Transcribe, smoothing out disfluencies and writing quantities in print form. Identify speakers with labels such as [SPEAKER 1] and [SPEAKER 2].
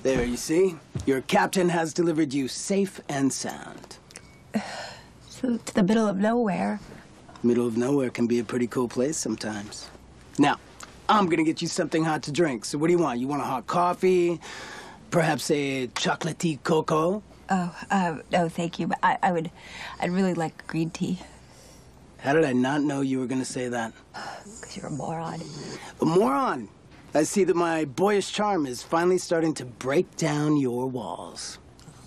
[SPEAKER 1] There, you see? Your captain has delivered you safe and sound.
[SPEAKER 2] To the middle of nowhere.
[SPEAKER 1] Middle of nowhere can be a pretty cool place sometimes. Now, I'm gonna get you something hot to drink. So what do you want? You want a hot coffee? Perhaps a chocolatey cocoa?
[SPEAKER 2] Oh, no, thank you. But I'd really like green tea.
[SPEAKER 1] How did I not know you were gonna say that?
[SPEAKER 2] Because you're a moron.
[SPEAKER 1] A moron? I see that my boyish charm is finally starting to break down your walls.